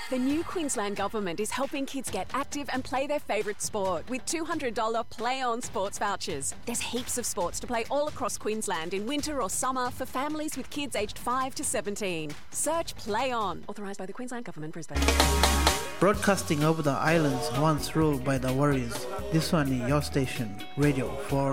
The new Queensland Government is helping kids get active and play their favourite sport with $200 Play On sports vouchers. There's heaps of sports to play all across Queensland in winter or summer for families with kids aged 5 to 17. Search Play On. Authorised by the Queensland Government, Brisbane. Broadcasting over the islands once ruled by the Warriors. This one is your station, Radio 4.